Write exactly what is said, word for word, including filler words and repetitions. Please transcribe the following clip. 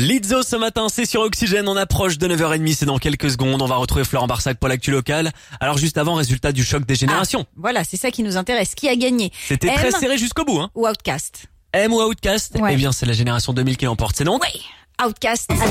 Lizzo ce matin, c'est sur Oxygène, on approche de neuf heures trente, c'est dans quelques secondes. On va retrouver Florent Barsac pour l'actu locale. Alors juste avant, résultat du choc des générations. Ah, voilà, c'est ça qui nous intéresse. Qui a gagné? C'était M très serré jusqu'au bout. Hein. Ou Outcast? M ou Outcast? Ouais. Eh bien, c'est la génération deux mille qui l'emporte, c'est donc? Oui, Outcast avec